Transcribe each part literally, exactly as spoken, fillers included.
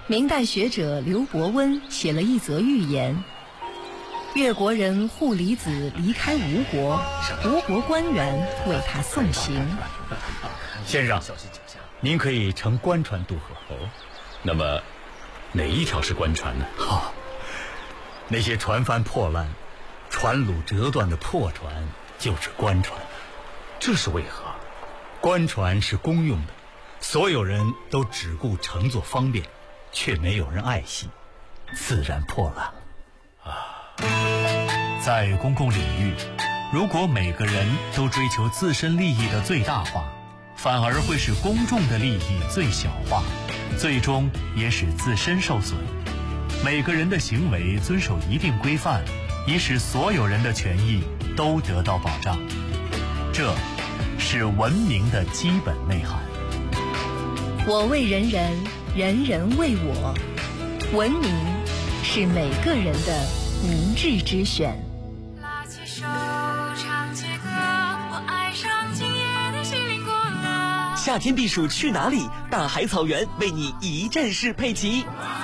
明代学者刘伯温写了一则寓言：越国人护离子离开吴国，吴国官员为他送行。 先生，您可以乘官船渡河。 哦，那么哪一条是官船呢？ 好，那些船帆破烂、船橹折断的破船就是官船。 这是为何？ 官船是公用的，所有人都只顾乘坐方便，却没有人爱惜，自然破烂啊。在公共领域，如果每个人都追求自身利益的最大化，反而会使公众的利益最小化，最终也使自身受损。每个人的行为遵守一定规范，以使所有人的权益都得到保障。这是文明的基本内涵。 我为人人，人人为我。文明是每个人的明智之选。 拉起手，唱起歌，我爱上今夜的西林国了。 夏天避暑去哪里？大海草原为你一站式配齐。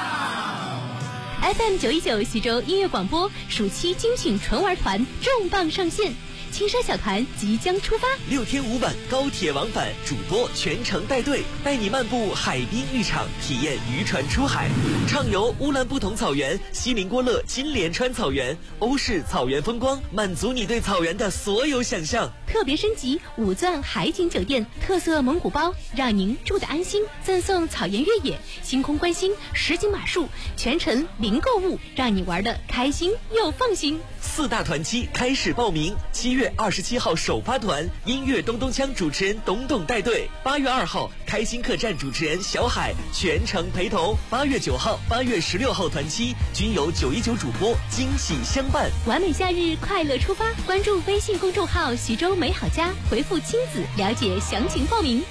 F M 九一九徐州音乐广播暑期精品纯玩团重磅上线。青山小团即将出发， 六天五晚高铁往返，主播全程带队，带你漫步海滨浴场，体验渔船出海，畅游乌兰布统草原、锡林郭勒金莲川草原、欧式草原风光，满足你对草原的所有想象。 特别升级五钻海景酒店，特色蒙古包，让您住得安心。赠送草原越野、星空观星、实景马术，全程零购物，让你玩得开心又放心。 四大团期开始报名，七月二十七号首发团，音乐咚咚锵主持人董董带队；八月二号开心客栈主持人小海全程陪同；八月九号、八月十六号团期均由九一九主播惊喜相伴。 完美夏日快乐出发！关注微信公众号徐州美好家，回复亲子了解详情报名。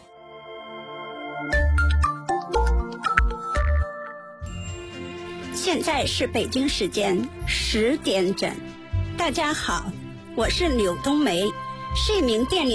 现在是北京时间十点整，大家好，我是柳冬梅，是一名电力